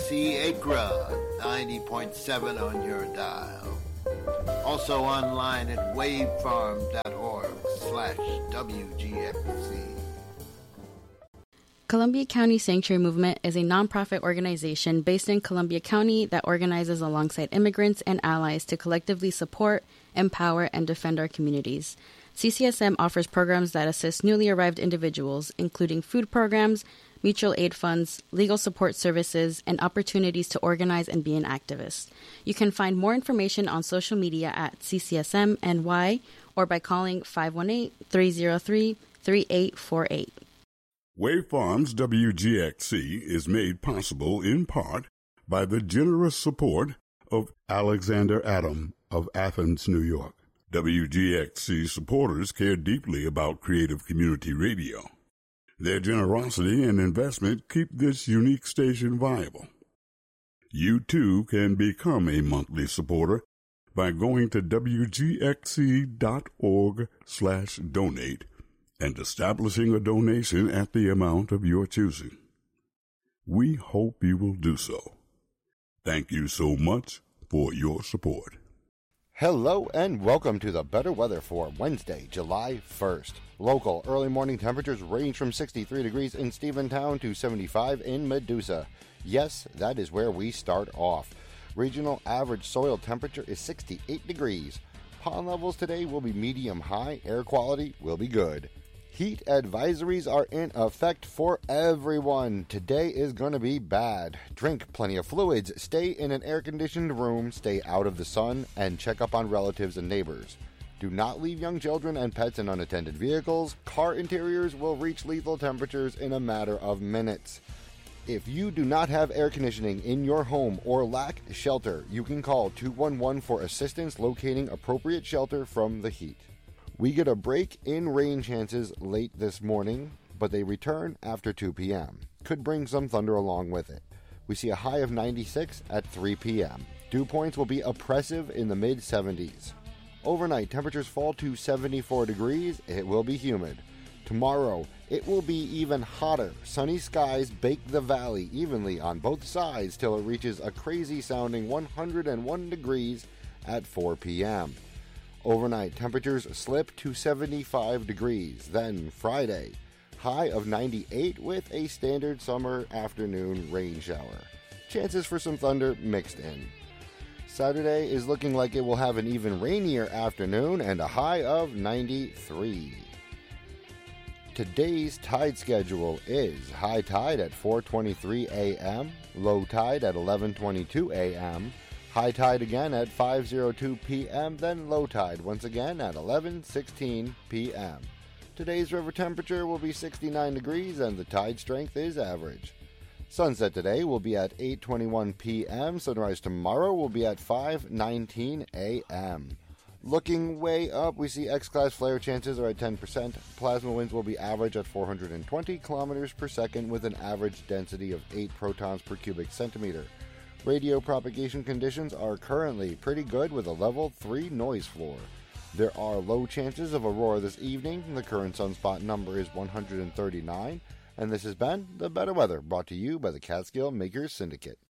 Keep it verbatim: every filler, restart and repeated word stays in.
C Acra, ninety point seven on your dial. Also online at wavefarm.org slash WGXC. Columbia County Sanctuary Movement is a nonprofit organization based in Columbia County that organizes alongside immigrants and allies to collectively support, empower, and defend our communities. C C S M offers programs that assist newly arrived individuals, including food programs, mutual aid funds, legal support services, and opportunities to organize and be an activist. You can find more information on social media at C C S M N Y or by calling five one eight, three zero three, three eight four eight. Wave Farms W G X C is made possible in part by the generous support of Alexander Adam of Athens, New York. W G X C supporters care deeply about creative community radio. Their generosity and investment keep this unique station viable. You too can become a monthly supporter by going to wgxc.org slash donate and establishing a donation at the amount of your choosing. We hope you will do so. Thank you so much for your support. Hello and welcome to the Better Weather for Wednesday, July first. Local early morning temperatures range from sixty-three degrees in Stephentown to seventy-five in Medusa. Yes, that is where we start off. Regional average soil temperature is sixty-eight degrees. Pond levels today will be medium high. Air quality will be good. Heat advisories are in effect for everyone. Today is going to be bad. Drink plenty of fluids, stay in an air-conditioned room, stay out of the sun, and check up on relatives and neighbors. Do not leave young children and pets in unattended vehicles. Car interiors will reach lethal temperatures in a matter of minutes. If you do not have air conditioning in your home or lack shelter, you can call two one one for assistance locating appropriate shelter from the heat. We get a break in rain chances late this morning, but they return after two p.m. Could bring some thunder along with it. We see a high of ninety-six at three p.m. Dew points will be oppressive in the mid seventies. Overnight, temperatures fall to seventy-four degrees. It will be humid. Tomorrow, it will be even hotter. Sunny skies bake the valley evenly on both sides till it reaches a crazy-sounding one hundred one degrees at four p.m. Overnight, temperatures slip to seventy-five degrees. Then Friday, high of ninety-eight with a standard summer afternoon rain shower. Chances for some thunder mixed in. Saturday is looking like it will have an even rainier afternoon and a high of ninety-three. Today's tide schedule is high tide at four twenty-three a.m., low tide at eleven twenty-two a.m., high tide again at five oh two p.m., then low tide once again at eleven sixteen p.m. Today's river temperature will be sixty-nine degrees and the tide strength is average. Sunset today will be at eight twenty-one p.m. Sunrise tomorrow will be at five nineteen a.m. Looking way up, we see X-class flare chances are at ten percent. Plasma winds will be average at four hundred twenty kilometers per second with an average density of eight protons per cubic centimeter. Radio propagation conditions are currently pretty good with a level three noise floor. There are low chances of aurora this evening. The current sunspot number is one hundred thirty-nine. And this has been The Better Weather, brought to you by the Catskill Makers Syndicate.